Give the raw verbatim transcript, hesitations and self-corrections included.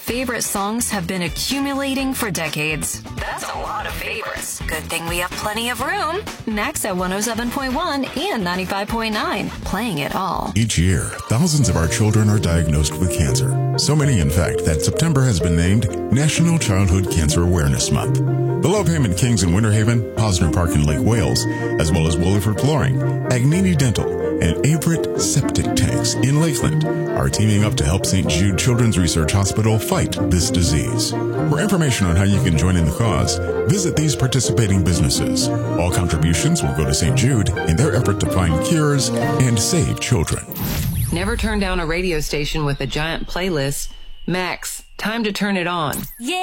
favorite songs have been accumulating for decades. That's a lot of favorites. Good thing we have plenty of room. Max at one oh seven point one and ninety-five point nine, playing it all. Each year, thousands of our children are diagnosed with cancer. So many, in fact, that September has been named National Childhood Cancer Awareness Month. The Low Payment Kings in Winter Haven, Posner Park in Lake Wales, as well as Williford Flooring, Agnini Dental, and Avrit Septic Tanks in Lakeland are teaming up to help Saint Jude Children's Research Hospital fight this disease. For information on how you can join in the cause, visit these participating businesses. All contributions will go to Saint Jude in their effort to find cures and save children. Never turn down a radio station with a giant playlist. Max, time to turn it on. Yeah.